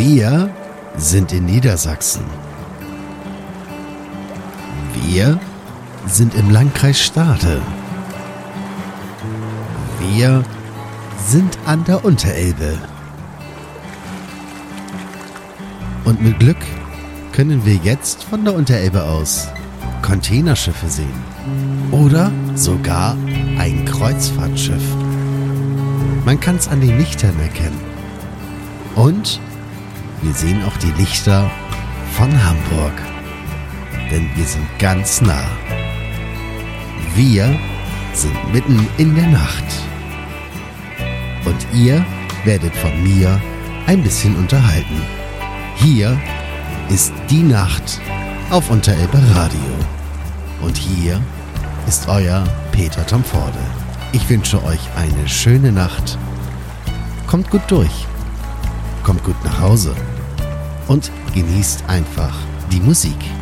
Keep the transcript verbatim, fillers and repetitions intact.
Wir sind in Niedersachsen. Wir sind im Landkreis Stade. Wir sind an der Unterelbe. Und mit Glück können wir jetzt von der Unterelbe aus Containerschiffe sehen. Oder sogar ein Kreuzfahrtschiff. Man kann es an den Lichtern erkennen. Und wir sehen auch die Lichter von Hamburg. Denn wir sind ganz nah. Wir sind mitten in der Nacht. Und ihr werdet von mir ein bisschen unterhalten. Hier ist die Nacht auf Unterelbe Radio. Und hier ist euer Peter Tomforde. Ich wünsche euch eine schöne Nacht. Kommt gut durch. Kommt gut nach Hause. Und genießt einfach die Musik.